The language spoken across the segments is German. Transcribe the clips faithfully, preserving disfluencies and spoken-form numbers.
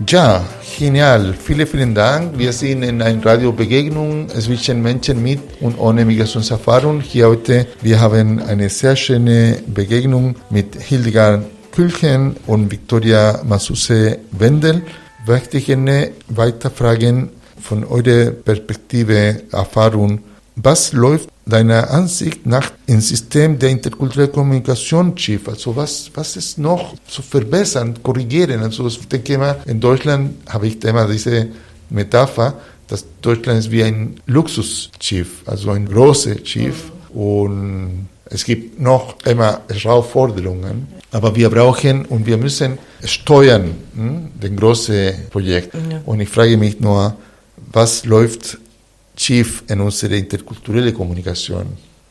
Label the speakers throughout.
Speaker 1: Ja, genial. Vielen, vielen Dank. Wir sind in einer Radiobegegnung zwischen Menschen mit und ohne Migrationserfahrung. Hier heute, wir haben eine sehr schöne Begegnung mit Hildegard Külchen und Victoria Masuse-Wendel. Ich möchte gerne weiter fragen von eurer Perspektive, Erfahrung. Was läuft deiner Ansicht nach im System der interkulturellen Kommunikation schief? Also was, was ist noch zu verbessern, korrigieren? Also ich denke mal, in Deutschland habe ich immer diese Metapher, dass Deutschland ist wie ein Luxusschiff, also ein großes Schiff. Und es gibt noch immer Herausforderungen, aber wir brauchen und wir müssen steuern, hm, den großen Projekt. Ja. Und ich frage mich nur, was läuft schief in unserer interkulturellen Kommunikation?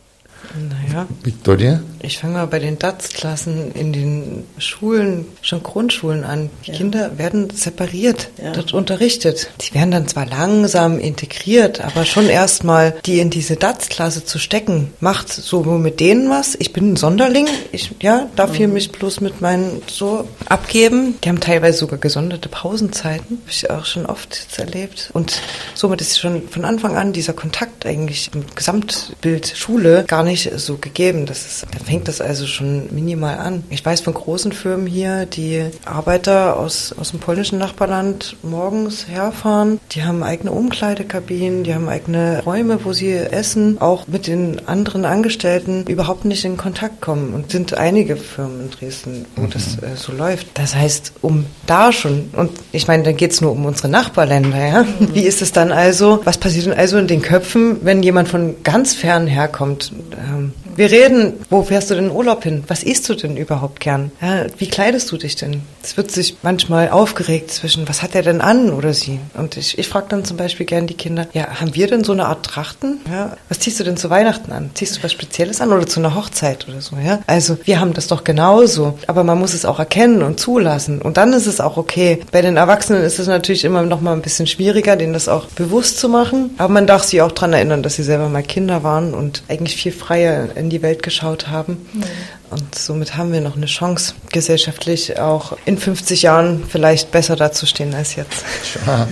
Speaker 2: Naja,
Speaker 1: Victoria?
Speaker 2: Ich fange mal bei den D A Z Klassen in den Schulen, schon Grundschulen an. Die ja. Kinder werden separiert, ja. dort unterrichtet. Die werden dann zwar langsam integriert, aber schon erstmal die in diese D A Z Klasse zu stecken, macht so mit denen was. Ich bin ein Sonderling, ich ja, darf mhm. hier mich bloß mit meinen so abgeben. Die haben teilweise sogar gesonderte Pausenzeiten, habe ich auch schon oft jetzt erlebt. Und somit ist schon von Anfang an dieser Kontakt eigentlich im Gesamtbild Schule gar nicht so gegeben. Das ist, da fängt das also schon minimal an. Ich weiß von großen Firmen hier, die Arbeiter aus, aus dem polnischen Nachbarland morgens herfahren. Die haben eigene Umkleidekabinen, die haben eigene Räume, wo sie essen, auch mit den anderen Angestellten überhaupt nicht in Kontakt kommen. Und sind einige Firmen in Dresden, wo mhm. das äh, so läuft. Das heißt, um da schon, und ich meine, dann geht es nur um unsere Nachbarländer, ja. Mhm. Wie ist es dann also, was passiert denn also in den Köpfen, wenn jemand von ganz fern herkommt? Wir reden, wo fährst du denn in Urlaub hin? Was isst du denn überhaupt gern? Ja, wie kleidest du dich denn? Es wird sich manchmal aufgeregt zwischen, was hat er denn an oder sie? Und ich, ich frage dann zum Beispiel gern die Kinder, ja, haben wir denn so eine Art Trachten? Ja, was ziehst du denn zu Weihnachten an? Ziehst du was Spezielles an oder zu einer Hochzeit oder so? Ja, also wir haben das doch genauso, aber man muss es auch erkennen und zulassen und dann ist es auch okay. Bei den Erwachsenen ist es natürlich immer noch mal ein bisschen schwieriger, denen das auch bewusst zu machen, aber man darf sie auch daran erinnern, dass sie selber mal Kinder waren und eigentlich viel freier in die Welt geschaut haben. Mhm. Und somit haben wir noch eine Chance, gesellschaftlich auch in fünfzig Jahren vielleicht besser dazustehen als jetzt.
Speaker 1: Ja,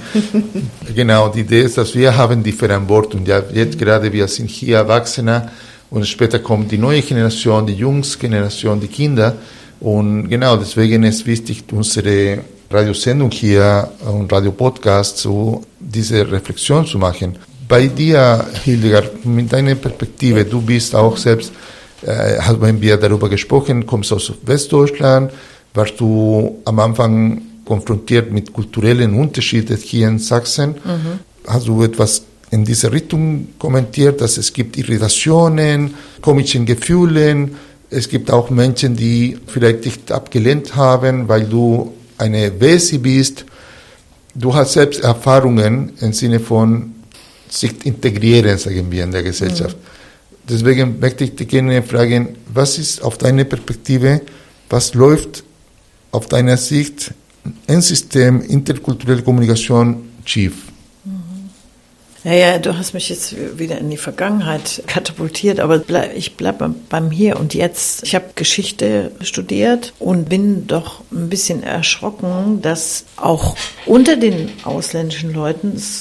Speaker 1: genau, die Idee ist, dass wir haben die Verantwortung. Ja, jetzt gerade, wir sind hier Erwachsene und später kommt die neue Generation, die Jungsgeneration, die Kinder. Und genau, deswegen ist wichtig, unsere Radiosendung hier und Radiopodcast, so diese Reflexion zu machen. Bei dir, Hildegard, mit deiner Perspektive, du bist auch selbst, äh, haben wir darüber gesprochen, kommst aus Westdeutschland, warst du am Anfang konfrontiert mit kulturellen Unterschieden hier in Sachsen. Mhm. Hast du etwas in diese Richtung kommentiert, dass es gibt Irritationen, komische Gefühle, es gibt auch Menschen, die vielleicht dich abgelehnt haben, weil du eine Wesi bist. Du hast selbst Erfahrungen im Sinne von sich integrieren, sagen wir, in der Gesellschaft. Mhm. Deswegen möchte ich dich gerne fragen, was ist auf deine Perspektive, was läuft auf deiner Sicht im System interkulturelle Kommunikation schief?
Speaker 3: Naja, du hast mich jetzt wieder in die Vergangenheit katapultiert, aber ich bleibe beim Hier und Jetzt. Ich habe Geschichte studiert und bin doch ein bisschen erschrocken, dass auch unter den ausländischen Leuten es